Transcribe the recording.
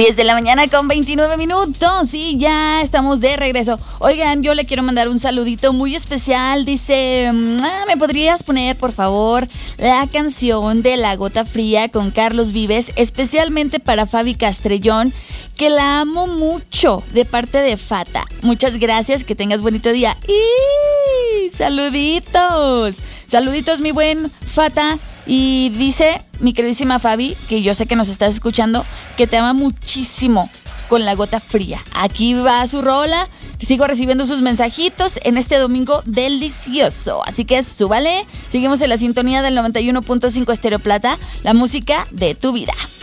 10 de la mañana con 29 minutos y ya estamos de regreso. Oigan, yo le quiero mandar un saludito muy especial. Dice, ¿me podrías poner, por favor, la canción de La Gota Fría con Carlos Vives? Especialmente para Fabi Castrellón, que la amo mucho, de parte de Fata. Muchas gracias, que tengas bonito día. ¡Y saluditos! Saluditos, mi buen Fata. Y dice mi queridísima Fabi, que yo sé que nos estás escuchando, que te ama muchísimo con La Gota Fría. Aquí va su rola. Sigo recibiendo sus mensajitos en este domingo delicioso. Así que súbale. Seguimos en la sintonía del 91.5 Estéreo Plata, la música de tu vida.